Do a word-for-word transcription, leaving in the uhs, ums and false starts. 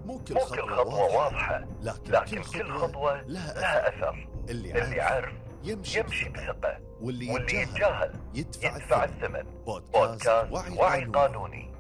مو كل مو خطوة, كل خطوة واضحة, واضحة، لكن, لكن كل كل خطوة, خطوة لها, لها أثر. أثر. اللي, اللي عارف عارف يمشي, يمشي بثقة, بثقة، واللي واللي يتجاهل يتجاهل يدفع, يدفع الثمن. الثمن. بودكاست بودكاست وعي وعي قانوني. قانوني.